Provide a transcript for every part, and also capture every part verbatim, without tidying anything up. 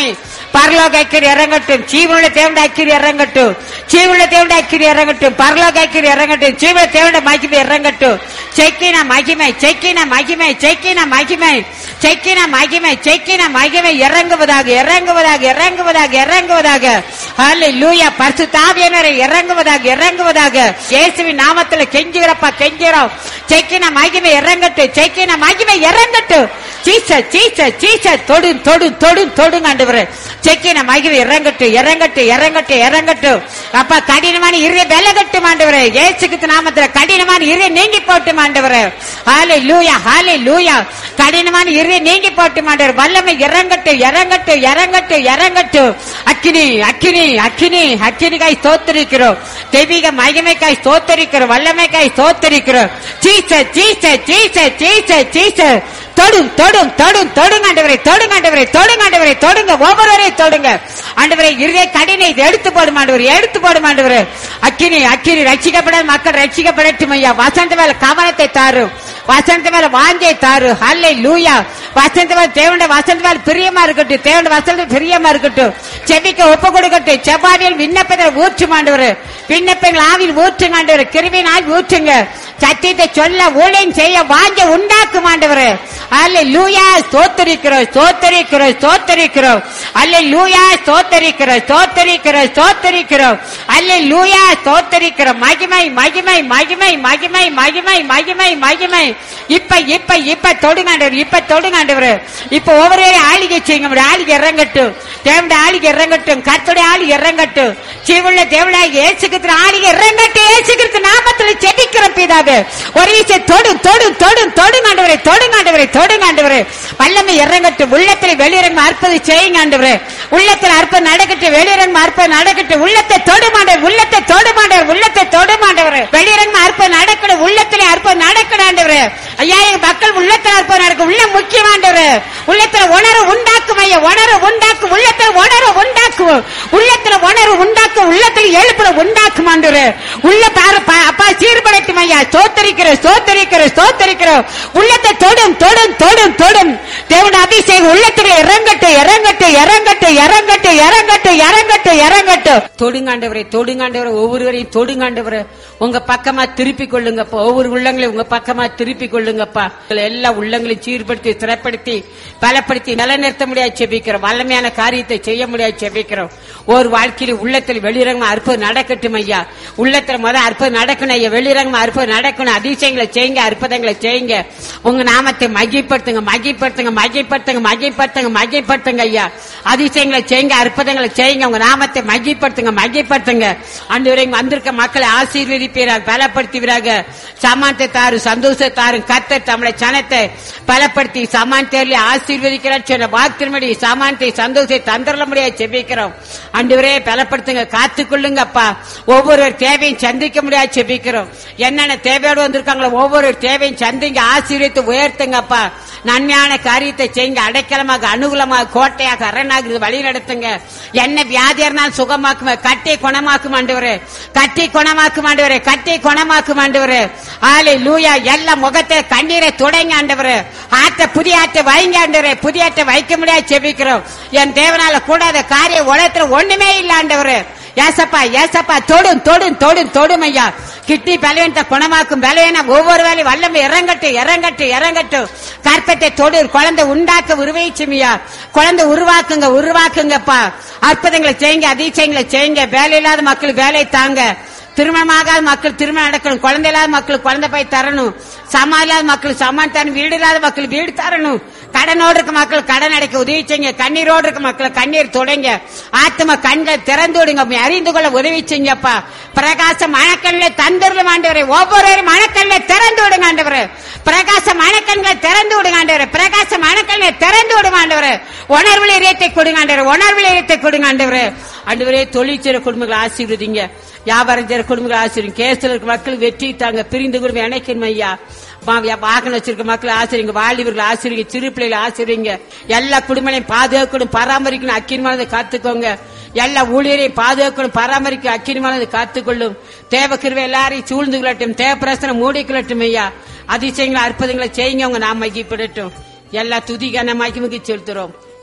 பரலோக ஐக்கியம் இறங்கட்டும். ஜீவனுள்ள தேவனுடைய ஐக்கியம் இறங்கட்டும். ஜீவனுள்ள தேவனுடைய ஐக்கியம் இறங்கட்டும். பரலோக ஐக்கியம் இறங்கட்டும். ஜீவனுள்ள தேவனுடைய மகிமை இறங்கட்டும். செக்கின மகிமை, செக்கின மகிமை, செக்கின மகிமை, செக்கின மகிமை, செக்கின மகிமை இறங்குவதாக, இறங்குவதாக, இறங்குவதாக, இறங்குவதாக. ஹல்லேலூயா. பரிசுத்த ஆவியானவரே இறங்குவதாக, இறங்குவதாக. இயேசுவின் நாமத்தில் கெஞ்சுகிறப்பா, கெஞ்சுகிறோம். செக்கின மகிமை இறங்கட்டும். செக்கின மகிமை இறங்கட்டும். சீச சீச சீச தொடு தொடு தொடு தொடுங்க ஆண்டவரே. செக்கின மகிமை இறங்கட்டும், இறங்கட்டும், இறங்கட்டும், இறங்கட்டும். அப்பா கடினமான இறை விலகட்டும் ஆண்டவரே. இயேசு கிறிஸ்து நாமத்தில் கடினமான இறை நீங்கி போட்டும் ஆண்டவரே. ஹல்லேலூயா, ஹல்லேலூயா. கடினமான இறை நீங்கி போட்டும் ஆண்டவரே. வல்லமை இறங்கட்டும், இறங்கட்டும், இறங்கட்டும், இறங்கட்டும். அக்கினி அக்கினி அக்கினி அக்கினிக்காய் ஸ்தோத்திரிக்கிறோம். தெய்வீக மகிமைக்காய் ஸ்தோத்திரிக்கிறோம். வல்லமைக்காய் ஸ்தோத்திரிக்கிறோம். சீச சீச சீச சீச சீச தொடும் தொடும் தொடும் தொடுங்க ஆண்டவரே. தொடுங்க ஆண்டவரே. தொடுங்க ஆண்டவரே. தொடுங்க. ஒவ்வொருவரையும் தொடுங்க ஆண்டவரே. இருதய கடினை எடுத்து போடும் ஆண்டவரே. எடுத்து போடும் ஆண்டவரே. அக்கினி அக்கினி ரட்சிக்கப்படாத மக்கள் ரட்சிக்கப்படட்டும் ஐயா. வசந்த மேல கவனத்தை தாரும். வசந்த மேல வாஞ்சை தாரு. ஹல்லேலூயா. வசந்த மேல தேவனுடைய வசந்த மேல பிரியமா இருக்கட்டும். தேவனுடைய வசந்த பிரியமா இருக்கட்டும். செவிக்க ஒப்பு கொடுக்கட்டும். செவ்வாயில் விண்ணப்பத்தை ஊற்றும் ஆண்டவரே. விண்ணப்பங்கள் ஆவில் ஊற்றுங்க ஆண்டவரே. கிருபையின் ஆவி ஊற்றுங்க. சத்தியத்தை சொல்ல ஊழியம் செய்ய வாஞ்ச உண்டாக்கும் ஆண்டவரே. அல்லேலூயா. ஸ்தோத்திரிக்கிறோம், ஸ்தோத்திரிக்கிறோம், ஸ்தோத்திரிக்கிறோம். அல்லேலூயா. ஸ்தோத்திரிக்கிறோம், ஸ்தோத்திரிக்கிறோம், ஸ்தோத்திரிக்கிறோம். அல்லேலூயா. ஸ்தோத்திரிக்கிறோம். மகிமை மகிமை மகிமை மகிமை மகிமை மகிமை மகிமை. இப்ப இப்ப இப்ப தொடுங்காண்டவர். இப்ப தொடுங்காண்டவர். இப்ப ஒவ்வொரு ஆளிகை செய்யுங்க. ஆளிகை இறங்கட்டும். தேவனுடைய ஆளிகை இறங்கட்டும். கர்த்தருடைய ஆளிகை இறங்கட்டும். ஜீவனுள்ள தேவனாகிய இயேசு கிறிஸ்து ஆளிகை இறங்கட்டும். இயேசு கிறிஸ்து நாமத்தில் ஜெபிக்கிறோம் பிதாவே. ஒரு விஷயம் தொடு தொடு தொடு தொடுங்காண்டவரே. தொடுங்காண்டவரே. தொடுங்காண்டவரே. வல்லமை இறங்கட்டும். உள்ளத்தில் வெளியிறங்க அற்புதம் செய்யுங்க ஆண்டவரே. உள்ளத்தில் அற்புதம் நடக்கட்டும். வெளியிறங்க அற்புதம் நடக்கட்டும். உள்ளத்தை தொடுமாண்டவர். உள்ளத்தை தொடுமாண்டவர். உள்ளத்தை தொடுமாண்டவர். வெளியிறங்க அற்புதம் நடக்கணும். உள்ளத்திலே அற்புதம் நடக்கணும் ஆண்டவரே. ஐயா மக்கள் உள்ளத்தில் அற்புதம் நடக்கும். உள்ள முக்கியமாண்டவர். உள்ளத்தில் உணர்வு உண்டாக்கும் ஐயா. உணர்வு உண்டாக்கும். உள்ளத்தில் உணர்வு உண்டாக்கும். உள்ளத்தில் உணர்வு உண்டாக்கும். உள்ளத்தில் எழுப்புற உண்டாக்கும் ஆண்டவரே. உள்ள பாரு அப்பா சீர்படுத்தும் ஐயா. ஸ்தோத்திரிக்கிற ஸ்தோத்திரிக்கிற ஸ்தோத்திரிக்கிற. உள்ளத்தை தொடும் தொடும் தொடும் தொடும். தேவனுடைய அபிஷேகம் உள்ளத்தில் இறங்கட்டும், இறங்கட்டும், இறங்கட்டும், இறங்கட்டும், இறங்கட்டும், இறங்கட்டும், இறங்கட்டும். தொடுங்காண்டவரை, தொடுங்காண்டவரை. ஒவ்வொருவரையும் தொடுங்காண்டவரை. உங்க பக்கமா திருப்பி கொள்ளுங்கப்பா. ஒவ்வொரு உள்ளங்களையும் உங்க பக்கமா திருப்பி கொள்ளுங்கப்பா. எல்லா உள்ளங்களையும் சீர்படுத்தி சிறப்படுத்தி பலப்படுத்தி நிலைநிறுத்த முடியாது செபிக்கிறோம். வல்லமையான காரியத்தை செய்ய முடியாது செபிக்கிறோம். ஒரு வாழ்க்கையில உள்ளத்தில் வெளிரங்கமா அற்புதம் நடக்கட்டும் ஐயா. உள்ளத்துல முதல் அற்புதம் நடக்கணும் ஐயா. வெளிரங்கமா அற்புதம் நடக்கணும். அதிசயங்களை செய்யுங்க, அற்புதங்களை செய்யுங்க. உங்க நாமத்தை மகிப்படுத்துங்க, மகிப்படுத்துங்க, மகிப்படுத்துங்க, மகிப்படுத்துங்க, மகிப்படுத்துங்க ஐயா. அதிசயங்களை செய்யுங்க, அற்புதங்களை செய்யுங்க. உங்க நாமத்தை மகிப்படுத்துங்க, மகிப்படுத்துங்க. ஆண்டவரே வந்திருக்க மக்களை ஆசீர்வதிப்பீராக, பலப்படுத்துவீராக. சமானத்தை தாரு, சந்தோஷத்தை தாரு. கர்த்தர் தம்முடைய சனத்தை பலப்படுத்தி சமானத்தை ஆசீர்வதிக்கிறார் சொன்ன வார்த்தையின்படி சமானத்தை சந்தோஷத்தை தந்தரல முடியாது செபிக்கிறோம். ஆண்டவரே பலப்படுத்துங்க, காத்துக்கொள்ளுங்க அப்பா. ஒவ்வொரு தேவையும் சந்திக்க முடியாது செபிக்கிறோம். என்னென்ன தேவையோடு வந்திருக்காங்களோ ஒவ்வொரு தேவையும் சந்திங்க, ஆசீர்வதித்து உயர்த்துங்க அப்பா. நன்மையான காரியத்தை செய்யுங்க. அடைக்கலமாக, அனுகூலமாக, கோட்டையாக, அரணாக வழி நடத்துங்க. என்ன வியாதியர்னால் சுகமாக்குமா, கட்டி குணமாக்கும் ஆண்டவரே. கட்டி குணமாக்கும் ஆண்டவரே. கட்டி குணமாக்கும் ஆண்டவரே. ஹல்லேலூயா. எல்லா முகத்தை கண்ணீரை துடைங்க ஆண்டவரே. ஆற்ற புதிய ஆற்ற வைங்க ஆண்டவரே. புதிய ஆற்ற வைக்க முடியாது செபிக்கிறோம். என் தேவனால கூடாத காரியம் உலகத்துல ஒண்ணுமே இல்ல ஆண்டவரே. ஏசப்பா, ஏசப்பா தொடும் தொடும் தொடும் தொடும் ஐயா. கிட்னி பலவீனத்தை குணமாக்கும். பலவீன ஒவ்வொரு வேலையும் வல்லமை இறங்கட்டும், இறங்கட்டும், இறங்கட்டும். கற்பத்தை தொடு. குழந்தை உண்டாக்க உருவாச்சுமையா. குழந்தை உருவாக்குங்க, உருவாக்குங்கப்பா. அற்புதங்களை செய்யுங்க, அதிசயங்களை செய்யுங்க. வேலை இல்லாத மக்கள் வேலை தாங்க. திருமணமாகாத மக்கள் திருமணம் நடக்கணும். குழந்தை இல்லாத மக்கள் குழந்தை போய் தரணும். சமா இல்லாத மக்கள் சமான் தரணும். வீடு இல்லாத மக்கள் வீடு தரணும். கடனோடு இருக்க மக்கள் கடன் அடைக்க உதவி செய்யுங்க. கண்ணீரோடு இருக்க மக்கள் கண்ணீர் தொடங்க. ஆத்மா கண்களை திறந்து விடுங்க. அறிந்து கொள்ள உதவி செய்யுங்கப்பா. பிரகாச மணக்கண்களை தந்துடலும் ஆண்டவரே. ஒவ்வொரு மணக்கண்களை திறந்து விடுங்க ஆண்டவரே. பிரகாச மணக்கண்களை திறந்து விடுங்க ஆண்டவரே. பிரகாச மணக்கண்களை திறந்து விடுங்க ஆண்டவரே. உணர்வுல இதயத்தை கொடுங்க ஆண்டவரே. உணர்வுல இதயத்தை கொடுங்க ஆண்டவரே. ஆண்டவரே தொழிற்சிற குடும்பங்களை ஆசீர்வதிங்க. வியாபாரம் செய்யற குடும்பங்களை ஆசீர்வதிங்க. கேஸ்ல இருக்க மக்கள் வெற்றி தாங்க. பிரிந்து குடும்பம் இணைக்கணும் ஐயா. வாகனம் வச்சிருக்க மக்கள் ஆசிரியங்க. வாலிபர்கள் ஆசிரியங்க. சிறு பிள்ளைகளை ஆசிரியங்க. எல்லா குடும்பங்களையும் பாதுகாக்கணும், பராமரிக்கணும். அக்கினிமானதை காத்துக்கோங்க. எல்லா ஊழியரையும் பாதுகாக்கணும், பராமரிக்க அக்கினிமானதை காத்துக்கொள்ளும். தேவ கிருபை எல்லாரையும் சூழ்ந்து கொள்ளட்டும். தேவ பிரசனை மூடிக்கொள்ளட்டும் ஐயா. அதிசயங்களை அற்புதங்களை செய்யுங்க. உங்க நாம் மகிப்படட்டும். எல்லா துதி கன மகிமைக்கு செலுத்துறோம்.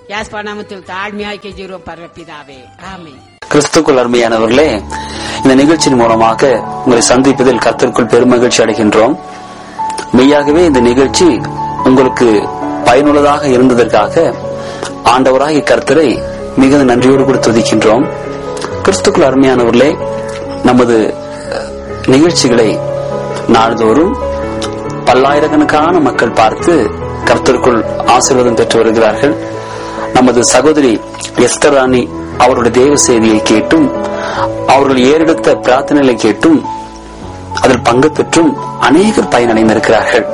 யாஸ்பா நாமத்தில் தாழ்மையாய் கெஞ்சுகிறோம் பரமபிதாவே, ஆமென். கிறிஸ்துக்குள் அருமையானவர்களே, இந்த நிகழ்ச்சியின் மூலமாக உங்களை சந்திப்பதில் கர்த்தருக்குள் பெருமகிழ்ச்சி அடைகின்றோம். மெய்யாகவே இந்த நிகழ்ச்சி உங்களுக்கு பயனுள்ளதாக இருந்ததற்காக ஆண்டவராகிய கர்த்தரை மிகுந்த நன்றியோடு கூட துதிக்கின்றோம். கிறிஸ்துக்குள் அருமையானவர்களே, நமது நிகழ்ச்சிகளை நாள்தோறும் பல்லாயிரக்கணக்கான மக்கள் பார்த்து கர்த்தருக்குள் ஆசீர்வாதம் பெற்று வருகிறார்கள். நமது சகோதரி எஸ்தர் ராணி அவருடைய தேவ செய்தியை கேட்டும் அவர்கள் ஏறெடுத்த பிரார்த்தனைகளை கேட்டும் அதில் பங்கு பெற்றும் அநேகர் பயனடைந்திருக்கிறார்கள்.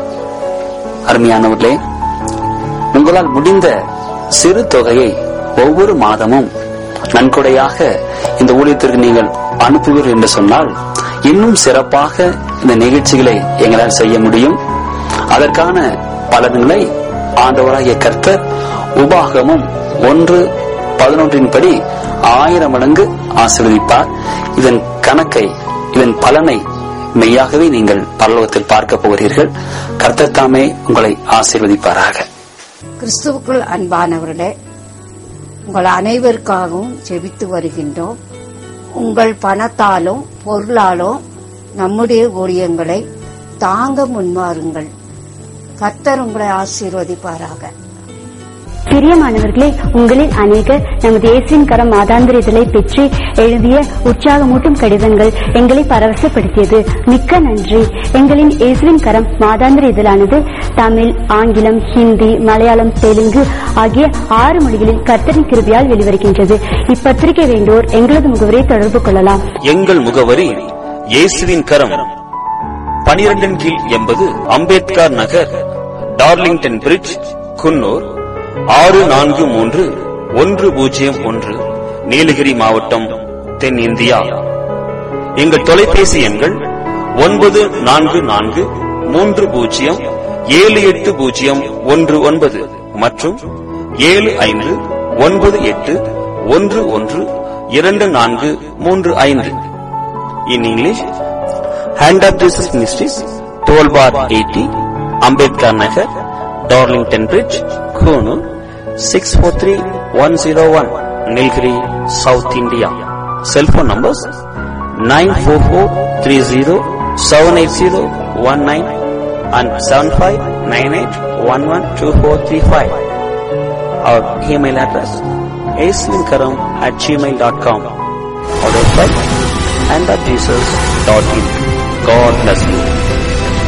அருமையானவர்களே, உங்களால் முடிந்த சிறு தொகையை ஒவ்வொரு மாதமும் நன்கொடையாக இந்த ஊழியத்திற்கு நீங்கள் அனுப்புவீர்கள் என்று சொன்னால் இன்னும் சிறப்பாக இந்த நிகழ்ச்சிகளை எங்களால் செய்ய முடியும். அதற்கான பலன்களை ஆண்டவராகிய கர்த்தர் உபாகமும் ஒன்று பதினொன்றின் படி ஆயிரம் மடங்கு ஆசீர்வதிப்பார். இதன் கணக்கை, இதன் பலனை மெய்யாகவே நீங்கள் பரலோகத்தில் பார்க்க போகிறீர்கள். கர்த்தர் தாமே உங்களை ஆசீர்வதிப்பாராக. கிறிஸ்துவுக்குள் அன்பானவர்களே, உங்கள் அனைவருக்காகவும் ஜெபித்து வருகின்றோம். உங்கள் பணத்தாலும் பொருளாலும் நம்முடைய ஊழியங்களை தாங்க முன்வாருங்கள். கர்த்தர் உங்களை ஆசீர்வதிப்பாராக. பிரியமானவர்களே, உங்களில் அநேகர் நமது இயேசுவின் கரம் மாதாந்திர இதழை பெற்று எழுதிய உற்சாகமூட்டும் கடிதங்கள் எங்களை பரவசப்படுத்தியது. மிக்க நன்றி. எங்களின் இயேசுவின் கரம் மாதாந்திர இதழானது தமிழ், ஆங்கிலம், ஹிந்தி, மலையாளம், தெலுங்கு ஆகிய ஆறு மொழிகளில் கர்த்தரின் கிருபையால் வெளிவருகின்றது. இப்பத்திரிகை வேண்டோர் எங்களது முகவரியை தொடர்பு கொள்ளலாம். எங்கள் முகவரி இயேசுவின் கரம், பனிரெண்டின் கீழ் எண்பது அம்பேத்கர் நகர், டார்லிங்டன் பிரிட்ஜ், குன்னூர் ஆறு நான்கு மூன்று ஒன்று பூஜ்ஜியம் ஒன்று, நீலகிரி மாவட்டம், தென்னிந்தியா. எங்கள் தொலைபேசி எண்கள் ஒன்பது நான்கு நான்கு மூன்று பூஜ்ஜியம் ஏழு எட்டு பூஜ்ஜியம் ஒன்று ஒன்பது மற்றும் ஏழு ஐந்து ஒன்பது எட்டு ஒன்று ஒன்று இரண்டு நான்கு மூன்று ஐந்து. In English, Hand of Jesus Ministries, twelve bar eighty, Ambedkar Nagar, Darlington Bridge, Konoor, six four three one zero one, Nilgiri, South India. Cell phone numbers nine four four three zero seven eight zero one nine and seven five nine eight one one two four three five. Our email address aswinkaram at gmail dot com. Our website hand of jesus dot in. God bless you.